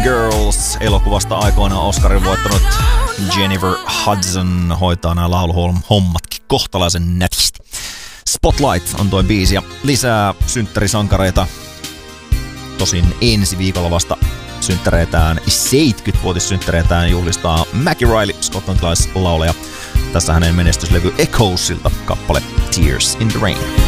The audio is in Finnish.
Girls -elokuvasta aikoinaan Oscarin voittanut Jennifer Hudson hoitaa nämä lauluhommatkin kohtalaisen nätisti. Spotlight on toi biisi ja lisää synttärisankareita. Tosin ensi viikolla vasta synttäreitään, 70-vuotissynttäreitään juhlistaa Mackie Riley, skotlantilaislaulaja. Tässä hänen menestyslevy Echoesilta kappale Tears in the Rain.